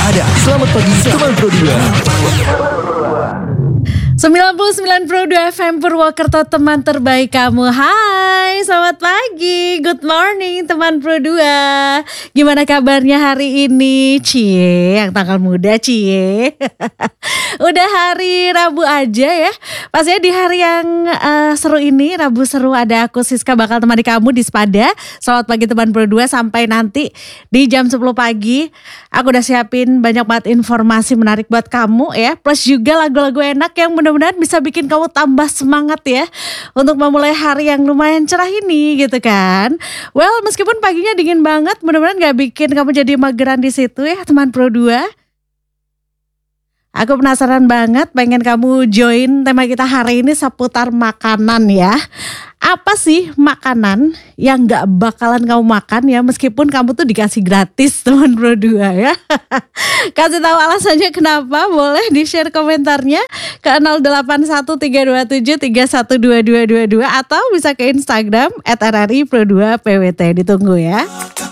ada Selamat Pagi Teman Pro 99 Pro 2 FM Purwokerto, teman terbaik kamu. Hai, selamat pagi, good morning teman Pro 2. Gimana kabarnya hari ini? Cie, yang tanggal muda cie. Udah hari Rabu aja ya. Pastinya di hari yang seru ini, Rabu seru, ada aku Siska bakal temani kamu di Sepada. Selamat pagi teman Pro 2 sampai nanti di jam 10 pagi. Aku udah siapin banyak banget informasi menarik buat kamu ya. Plus juga lagu-lagu enak yang mudah-mudahan bisa bikin kamu tambah semangat ya untuk memulai hari yang lumayan cerah ini gitu kan. Well, meskipun paginya dingin banget, mudah-mudahan gak bikin kamu jadi mageran di situ ya teman Pro 2. Aku penasaran banget, pengen kamu join tema kita hari ini seputar makanan ya. Apa sih makanan yang gak bakalan kamu makan ya meskipun kamu tuh dikasih gratis teman Pro 2 ya. Kasih tahu alasannya kenapa, boleh di-share komentarnya ke 081327312222 atau bisa ke Instagram @rripro2pwt. Ditunggu ya.